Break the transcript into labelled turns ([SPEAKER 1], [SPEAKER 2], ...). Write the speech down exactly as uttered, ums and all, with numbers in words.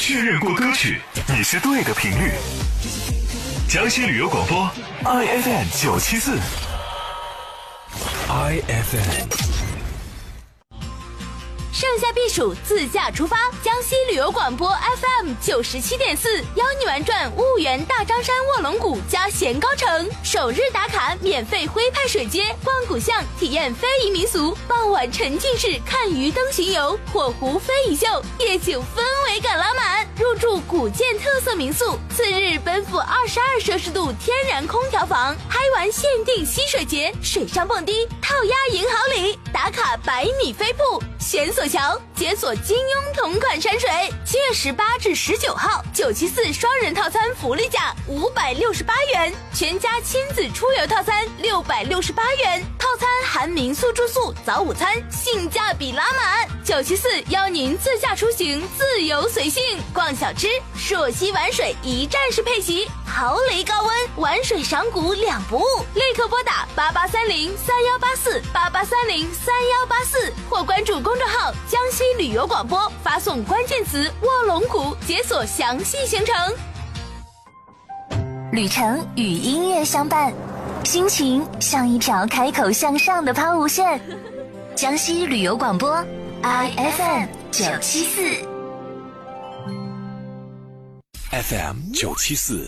[SPEAKER 1] 确认过歌曲，你是对的频率。江西旅游广播 I F M 九七四 I F M。
[SPEAKER 2] 盛夏避暑，自驾出发，江西旅游广播 F M 九十七点四，邀你玩转婺源大张山卧龙谷加咸高城，首日打卡免费徽派水街，逛古巷体验非遗民俗，傍晚沉浸式看鱼灯行游，火狐非遗秀，夜景氛围感拉满，入住古建特色民宿，次日奔赴二十二摄氏度天然空调房，嗨玩限定溪水节，水上蹦迪，套鸭赢好礼，打卡百米飞瀑，悬索桥，解锁金庸同款山水。七月十八至十九号，九七四双人套餐福利价五百六十八元，全家亲子出游套餐六百六十八元，套餐含民宿住宿、早午餐，性价比拉满。九七四邀您自驾出行，自由随性，逛小吃，朔溪玩水一站式配席，豪雷高温，玩水赏古两不误。立刻拨打八八三零三幺八四八八三零三幺八四，或关注公众号江西旅游广播，发送关键词卧龙谷，解锁详细行程。
[SPEAKER 3] 旅程与音乐相伴，心情像一条开口向上的抛物线。江西旅游广播 I F M 九七四
[SPEAKER 1] F M 九七四